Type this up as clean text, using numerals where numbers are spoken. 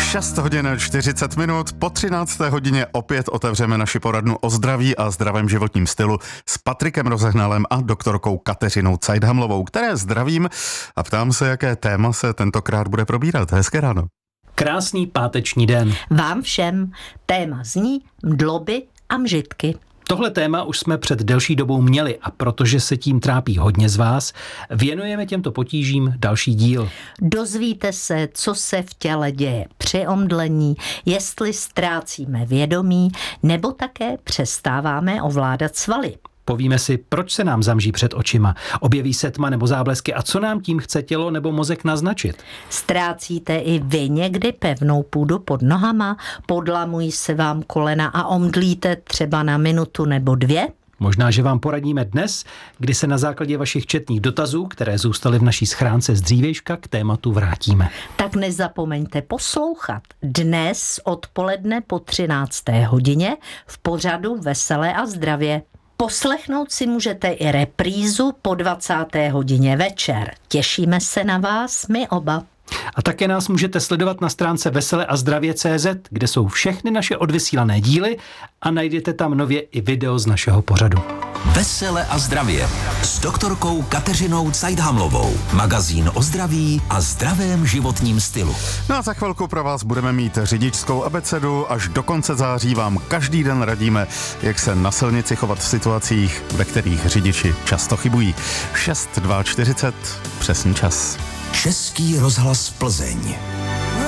6 hodin 40 minut, po 13. hodině opět otevřeme naši poradnu o zdraví a zdravém životním stylu s Patrikem Rozehnalem a doktorkou Kateřinou Cajdhamlovou, které zdravím a ptám se, jaké téma se tentokrát bude probírat. Hezké ráno. Krásný páteční den. Vám všem. Téma zní mdloby a mžitky. Tohle téma už jsme před delší dobou měli a protože se tím trápí hodně z vás, věnujeme těmto potížím další díl. Dozvíte se, co se v těle děje při omdlení, jestli ztrácíme vědomí, nebo také přestáváme ovládat svaly. Povíme si, proč se nám zamží před očima, objeví se tma nebo záblesky a co nám tím chce tělo nebo mozek naznačit. Ztrácíte i vy někdy pevnou půdu pod nohama, podlamují se vám kolena a omdlíte třeba na minutu nebo 2? Možná, že vám poradíme dnes, kdy se na základě vašich četných dotazů, které zůstaly v naší schránce z dřívějška, k tématu vrátíme. Tak nezapomeňte poslouchat dnes odpoledne po 13. hodině v pořadu Veselé a zdravě. Poslechnout si můžete i reprízu po 20. hodině večer. Těšíme se na vás, my oba. A také nás můžete sledovat na stránce veseleazdravě.cz, kde jsou všechny naše odvysílané díly a najdete tam nově i video z našeho pořadu. Vesele a zdravě s doktorkou Kateřinou Cajdhamlovou. Magazín o zdraví a zdravém životním stylu. No a za chvilku pro vás budeme mít řidičskou abecedu. Až do konce září vám každý den radíme, jak se na silnici chovat v situacích, ve kterých řidiči často chybují. 6:42, přesný čas. Český rozhlas Plzeň.